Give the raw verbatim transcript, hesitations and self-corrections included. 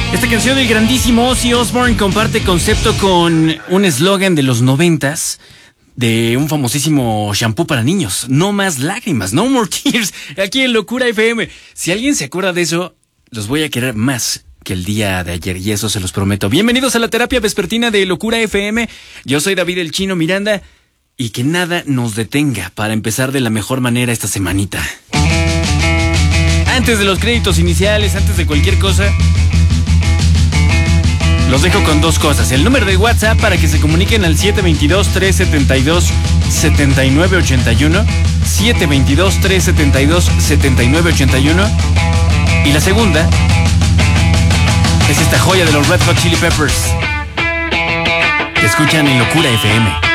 Esta canción del grandísimo Ozzy Osbourne comparte concepto con un eslogan de los noventas de un famosísimo shampoo para niños. No más lágrimas, no more tears, aquí en Locura F M. Si alguien se acuerda de eso, los voy a querer más que el día de ayer, y eso se los prometo. Bienvenidos a la terapia vespertina de Locura F M. Yo soy David el Chino Miranda, y que nada nos detenga para empezar de la mejor manera esta semanita. Antes de los créditos iniciales, antes de cualquier cosa, los dejo con dos cosas. El número de WhatsApp para que se comuniquen al siete dos dos, tres siete dos, siete nueve ocho uno, siete dos dos, tres siete dos, siete nueve ocho uno. Y la segunda es esta joya de los Red Hot Chili Peppers, que escuchan en Locura F M.